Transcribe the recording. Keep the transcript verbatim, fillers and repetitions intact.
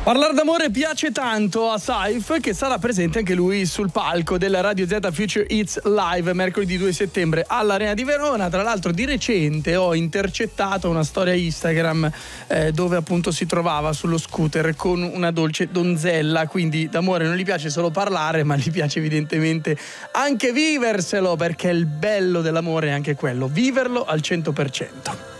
Parlare d'amore piace tanto a Saif, che sarà presente anche lui sul palco della Radio Z Future Hits Live mercoledì due settembre all'Arena di Verona. Tra l'altro di recente ho intercettato una storia Instagram eh, dove appunto si trovava sullo scooter con una dolce donzella, quindi d'amore non gli piace solo parlare, ma gli piace evidentemente anche viverselo, perché il bello dell'amore è anche quello, viverlo al cento per cento.